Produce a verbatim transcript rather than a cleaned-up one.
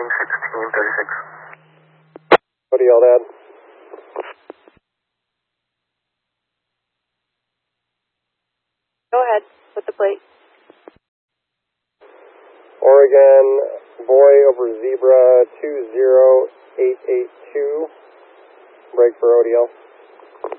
fifteen sixteen thirty-six. O D L, Dad. Go ahead with the plate. Oregon, boy over zebra two zero eight eight two. Break for O D L.